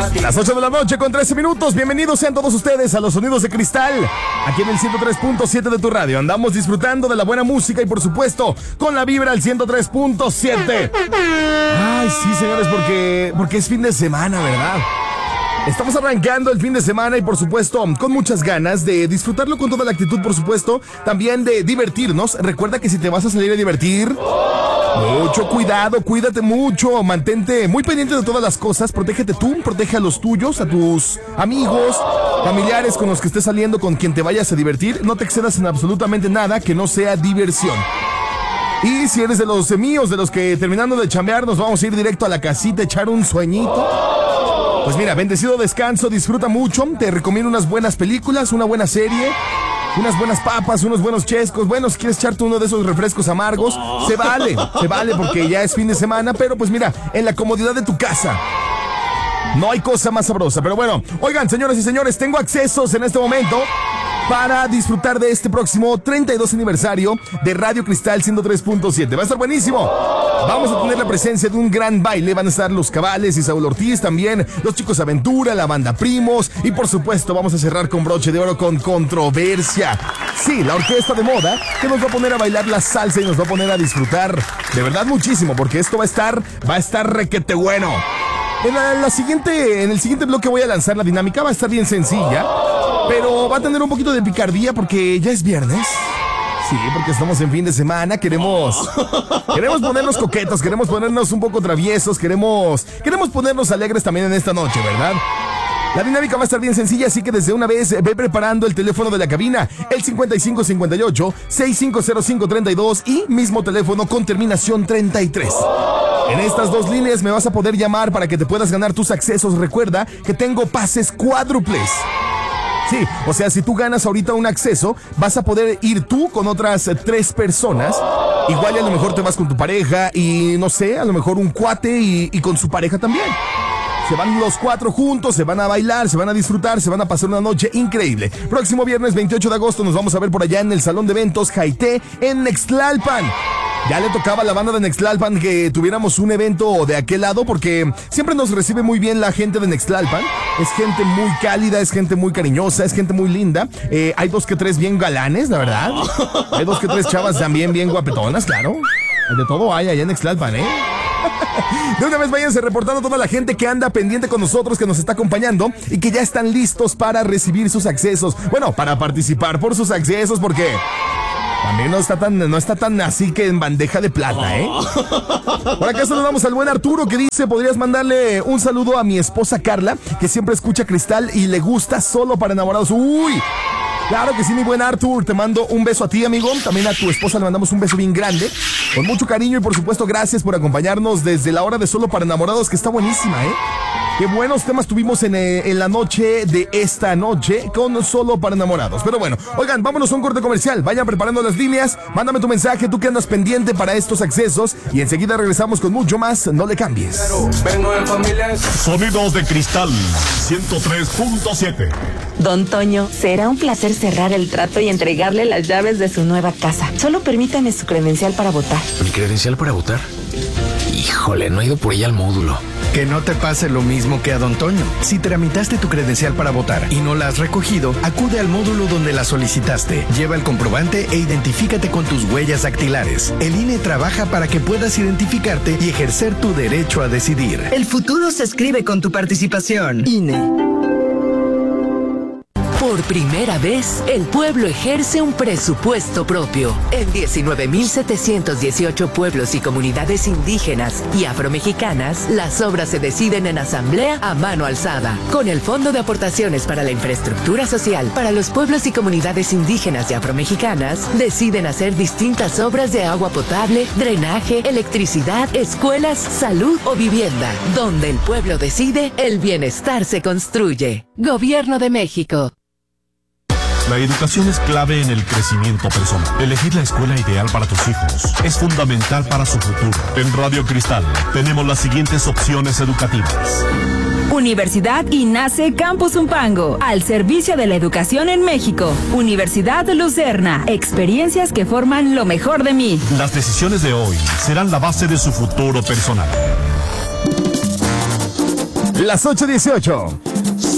Las 8 de la noche con 13 minutos. Bienvenidos sean todos ustedes a los Sonidos de Cristal. Aquí en el 103.7 de tu radio. Andamos disfrutando de la buena música y por supuesto con la vibra al 103.7. Ay, sí, señores, porque es fin de semana, ¿verdad? Estamos arrancando el fin de semana y por supuesto con muchas ganas de disfrutarlo con toda la actitud, por supuesto, también de divertirnos. Recuerda que si te vas a salir a divertir, mucho cuidado, cuídate mucho, mantente muy pendiente de todas las cosas, protégete tú, protege a los tuyos, a tus amigos, familiares con los que estés saliendo, con quien te vayas a divertir. No te excedas en absolutamente nada que no sea diversión. Y si eres de los míos, de los que terminando de chambear nos vamos a ir directo a la casita a echar un sueñito, pues mira, bendecido descanso, disfruta mucho. Te recomiendo unas buenas películas, una buena serie, unas buenas papas, unos buenos chescos. Bueno, si quieres echarte uno de esos refrescos amargos, se vale porque ya es fin de semana. Pero pues mira, en la comodidad de tu casa no hay cosa más sabrosa. Pero bueno, oigan, señoras y señores, tengo accesos en este momento para disfrutar de este próximo 32 aniversario de Radio Cristal 103.7. Va a estar buenísimo. Vamos a tener la presencia de un gran baile. Van a estar los Cabales y Saúl Ortiz, también los Chicos Aventura, la banda Primos y por supuesto vamos a cerrar con broche de oro con Controversia. Sí, la orquesta de moda que nos va a poner a bailar la salsa y nos va a poner a disfrutar de verdad muchísimo, porque esto va a estar requete bueno. En el siguiente bloque voy a lanzar la dinámica. Va a estar bien sencilla, pero va a tener un poquito de picardía porque ya es viernes. Sí, porque estamos en fin de semana, queremos ponernos coquetos, queremos ponernos un poco traviesos, queremos ponernos alegres también en esta noche, ¿verdad? La dinámica va a estar bien sencilla, así que desde una vez ve preparando el teléfono de la cabina, el 5558-650532 y mismo teléfono con terminación 33. En estas dos líneas me vas a poder llamar para que te puedas ganar tus accesos. Recuerda que tengo pases cuádruples. Sí, o sea, si tú ganas ahorita un acceso, vas a poder ir tú con otras 3 personas. Igual y a lo mejor te vas con tu pareja y no sé, a lo mejor un cuate y con su pareja también. Se van los 4 juntos, se van a bailar, se van a disfrutar, se van a pasar una noche increíble. Próximo viernes 28 de agosto nos vamos a ver por allá en el Salón de Eventos Jaité en Nextlalpan. Ya le tocaba a la banda de Nextlalpan que tuviéramos un evento de aquel lado porque siempre nos recibe muy bien la gente de Nextlalpan. Es gente muy cálida, es gente muy cariñosa, es gente muy linda. Hay 2 que 3 bien galanes, la verdad. Hay 2 que 3 chavas también bien guapetonas, claro. De todo hay allá en Nextlalpan, ¿eh? De una vez váyanse reportando a toda la gente que anda pendiente con nosotros, que nos está acompañando y que ya están listos para recibir sus accesos. Bueno, para participar por sus accesos, porque también no está tan así que en bandeja de plata, ¿eh? Por acá saludamos al buen Arturo que dice: podrías mandarle un saludo a mi esposa Carla, que siempre escucha Cristal y le gusta Solo para Enamorados. ¡Uy! Claro que sí, mi buen Arthur, te mando un beso a ti, amigo. También a tu esposa le mandamos un beso bien grande, con mucho cariño y por supuesto gracias por acompañarnos desde la hora de Solo para Enamorados, que está buenísima, ¿eh? Qué buenos temas tuvimos en la noche de esta noche con Solo para Enamorados. Pero bueno, oigan, vámonos a un corte comercial. Vayan preparando las líneas, mándame tu mensaje, tú que andas pendiente para estos accesos y enseguida regresamos con mucho más. No le cambies. Sonidos de Cristal 103.7. Don Toño, será un placer cerrar el trato y entregarle las llaves de su nueva casa. Solo permítame su credencial para votar. ¿Mi credencial para votar? Híjole, no he ido por ella al módulo. Que no te pase lo mismo que a Don Toño. Si tramitaste tu credencial para votar y no la has recogido, acude al módulo donde la solicitaste. Lleva el comprobante e identifícate con tus huellas dactilares. El INE trabaja para que puedas identificarte y ejercer tu derecho a decidir. El futuro se escribe con tu participación. INE. Por primera vez, el pueblo ejerce un presupuesto propio. En 19.718 pueblos y comunidades indígenas y afromexicanas, las obras se deciden en asamblea a mano alzada. Con el Fondo de Aportaciones para la Infraestructura Social para los pueblos y comunidades indígenas y afromexicanas, deciden hacer distintas obras de agua potable, drenaje, electricidad, escuelas, salud o vivienda. Donde el pueblo decide, el bienestar se construye. Gobierno de México. La educación es clave en el crecimiento personal. Elegir la escuela ideal para tus hijos es fundamental para su futuro. En Radio Cristal tenemos las siguientes opciones educativas. Universidad INACE Campus Zumpango, al servicio de la educación en México. Universidad Lucerna, experiencias que forman lo mejor de mí. Las decisiones de hoy serán la base de su futuro personal. Las 8:18.